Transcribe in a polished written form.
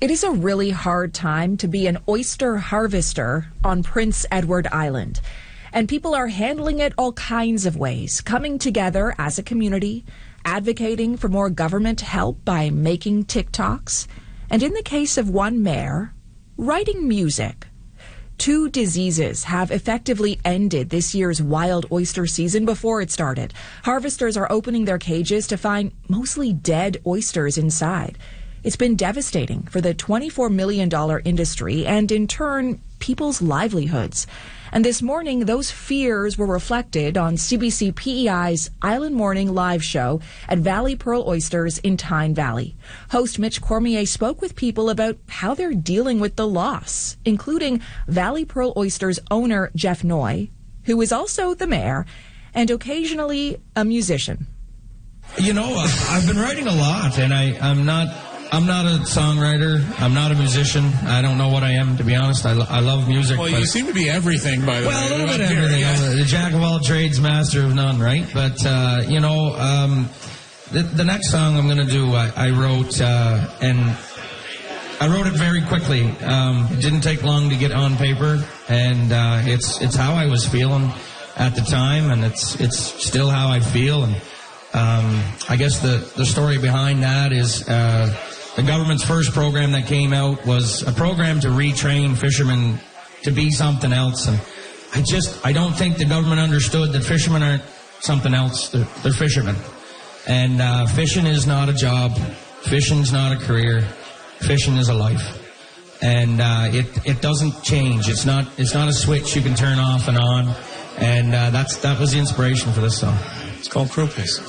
It is a really hard time to be an oyster harvester on Prince Edward Island. And people are handling it all kinds of ways, coming together as a community, advocating for more government help by making TikToks, and in the case of one mayor, writing music. 2 diseases have effectively ended this year's wild oyster season before it started. Harvesters are opening their cages to find mostly dead oysters inside. It's been devastating for the $24 million industry and, in turn, people's livelihoods. And this morning, those fears were reflected on CBC PEI's Island Morning live show at Valley Pearl Oysters in Tyne Valley. Host Mitch Cormier spoke with people about how they're dealing with the loss, including Valley Pearl Oysters owner Jeff Noy, who is also the mayor and occasionally a musician. You know, I've been writing a lot, and I'm not a songwriter. I'm not a musician. I don't know what I am, to be honest. I love music. Well, you seem to be everything, by the way. Well, a little bit of everything. Yeah. I'm the jack of all trades, master of none, right? But, the next song I'm going to do, I wrote, and I wrote it very quickly. It didn't take long to get on paper, and it's how I was feeling at the time, and it's still how I feel. And I guess the story behind that is the government's first program that came out was a program to retrain fishermen to be something else. And I don't think the government understood that fishermen aren't something else. They're fishermen. And fishing is not a job. Fishing's not a career. Fishing is a life. And it doesn't change. It's not a switch you can turn off and on. And that was the inspiration for this song. It's called Crow Piss.